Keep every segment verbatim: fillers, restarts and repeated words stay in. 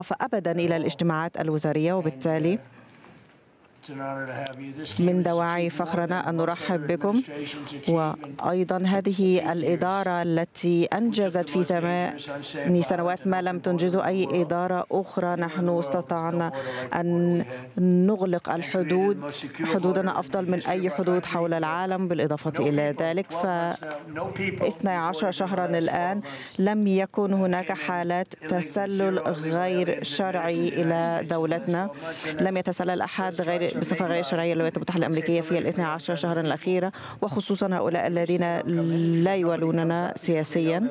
أبدا إلى الاجتماعات الوزارية، وبالتالي من دواعي فخرنا أن نرحب بكم. وأيضا هذه الإدارة التي أنجزت في ثمان سنوات ما لم تنجزه أي إدارة أخرى. نحن استطعنا أن نغلق الحدود، حدودنا أفضل من أي حدود حول العالم. بالإضافة إلى ذلك ف اثني عشر شهرا الآن لم يكن هناك حالات تسلل غير شرعي إلى دولتنا. لم يتسلل أحد غير بصفة غير شرعية للولايات المتحدة الأمريكية في الاثني عشر شهرا الأخيرة، وخصوصا هؤلاء الذين لا يوالوننا سياسيا.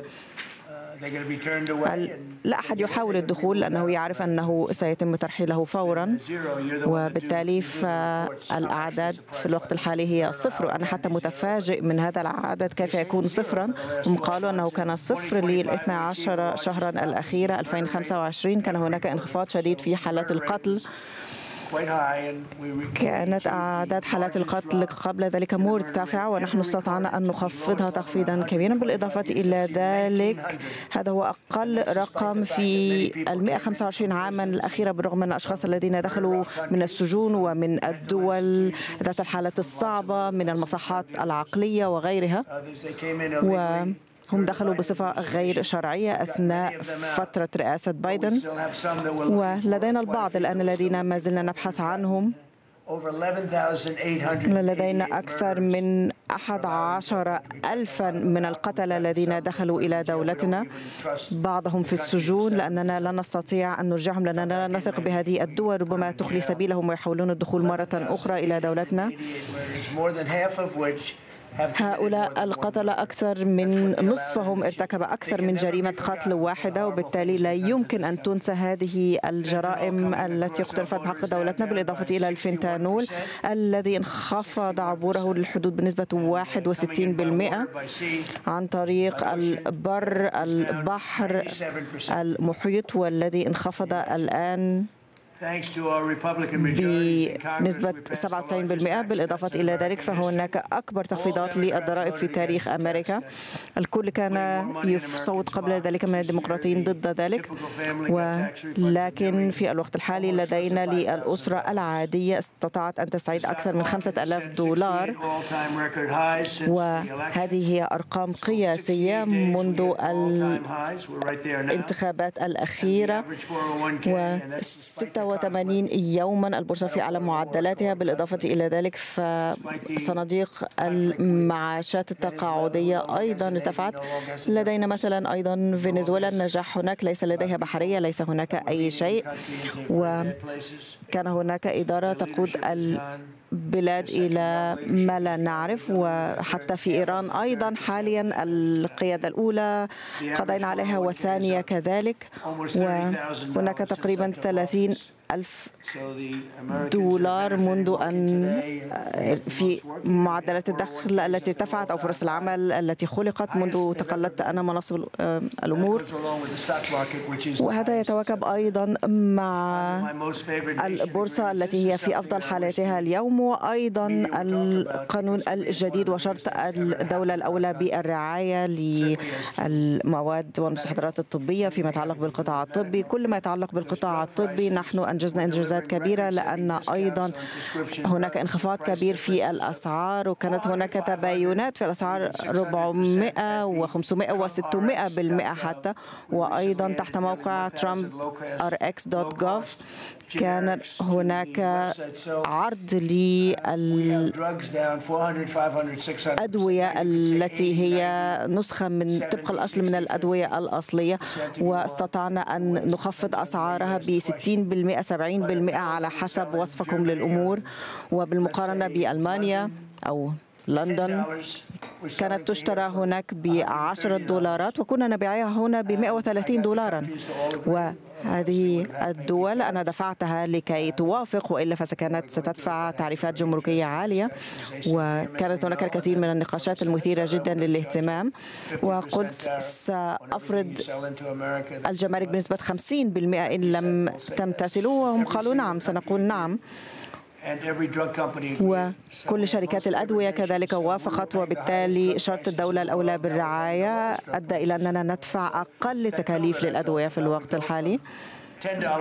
لا أحد يحاول الدخول لأنه يعرف أنه سيتم ترحيله فورا، وبالتالي فالأعداد في الوقت الحالي هي صفر. أنا حتى متفاجئ من هذا العدد، كيف يكون صفرا؟ هم قالوا أنه كان صفر للاثني عشر شهرا الأخيرة. ألفين وخمسة وعشرين كان هناك انخفاض شديد في حالات القتل، كانت أعداد حالات القتل قبل ذلك مرتفعة، ونحن استطعنا أن نخفضها تخفيضا كبيرا. بالإضافة إلى ذلك هذا هو أقل رقم في المئة وخمسة وعشرين عاما الأخيرة، بالرغم من الأشخاص الذين دخلوا من السجون ومن الدول ذات الحالة الصعبة، من المصحات العقلية وغيرها، و هم دخلوا بصفة غير شرعية أثناء فترة رئاسة بايدن. ولدينا البعض الآن الذين ما زلنا نبحث عنهم. لدينا أكثر من أحد عشر ألفا من القتلة الذين دخلوا إلى دولتنا، بعضهم في السجون لأننا لا نستطيع أن نرجعهم، لأننا لا نثق بهذه الدول، ربما تخلي سبيلهم ويحاولون الدخول مرة أخرى إلى دولتنا. هؤلاء القتلة أكثر من نصفهم ارتكب أكثر من جريمة قتل واحدة، وبالتالي لا يمكن أن تنسى هذه الجرائم التي اقترفت بحق دولتنا. بالإضافة إلى الفنتانول الذي انخفض عبوره للحدود بنسبة واحد وستين بالمئة عن طريق البر، البحر، المحيط، والذي انخفض الآن بنسبة سبعة وتسعين بالمئة. بالإضافة إلى ذلك فهناك أكبر تخفيضات للضرائب في تاريخ أمريكا. الكل كان يصوت قبل ذلك من الديمقراطيين ضد ذلك، ولكن في الوقت الحالي لدينا للأسرة العادية استطاعت أن تستعيد أكثر من خمسة آلاف دولار، وهذه هي أرقام قياسية منذ الانتخابات الأخيرة. وستة وثمانين يوما البورصة في أعلى معدلاتها. بالإضافة إلى ذلك فصناديق المعاشات التقاعدية أيضا ارتفعت. لدينا مثلا أيضا فنزويلا، النجاح هناك ليس لديها بحرية، ليس هناك أي شيء، وكان هناك إدارة تقود البلاد إلى ما لا نعرف. وحتى في إيران أيضا حاليا القيادة الأولى قضينا عليها والثانية كذلك، وهناك تقريبا ثلاثين ألف دولار منذ أن في معدلات الدخل التي ارتفعت أو فرص العمل التي خلقت منذ تقلدت أنا مناصب الأمور. وهذا يتواكب أيضا مع البورصة التي هي في أفضل حالاتها اليوم، وأيضا القانون الجديد وشرط الدولة الأولى بالرعاية للمواد والمستحضرات الطبية فيما يتعلق بالقطاع الطبي. كل ما يتعلق بالقطاع الطبي نحن أنجزنا إنجازات كبيرة، لأن أيضا هناك انخفاض كبير في الأسعار، وكانت هناك تباينات في الأسعار أربعمئة وخمسمئة وستمئة بالمئة حتى. وأيضا تحت موقع ترامب آر إكس دوت جوف كان هناك عرض للأدوية التي هي نسخة من طبق الأصل من الأدوية الأصلية، واستطعنا أن نخفض أسعارها بستين بالمئة سبعين بالمئة على حسب وصفكم للأمور. وبالمقارنة بألمانيا أو لندن كانت تشترى هناك بعشرة دولارات، وكنا نبيعها هنا بمئة وثلاثين دولارا. وهذه الدول أنا دفعتها لكي توافق، وإلا فكانت ستدفع تعريفات جمركية عالية. وكانت هناك الكثير من النقاشات المثيرة جدا للاهتمام، وقلت سأفرض الجمارك بنسبة خمسين بالمئة إن لم تمتثلوا، وهم قالوا نعم، سنقول نعم. وكل شركات الأدوية كذلك وافقت، وبالتالي شرط الدولة الأولى بالرعاية أدى إلى أننا ندفع أقل تكاليف للأدوية في الوقت الحالي.